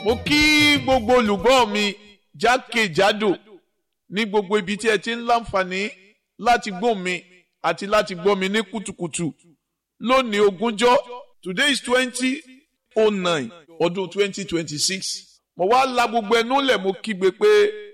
Mo kí gbogbo olùgbọ́ mi jákèjádò ní gbogbo ibi tí ẹ ti ń láǹfààní láti gbọ́ mi àti láti gbọ́ mi ní kùtùkùtù lónìí ogúnjọ́. Today is 2009 ọdún 2026. Mo wá la gbogbo ẹnu lẹ̀ mo kígbe pé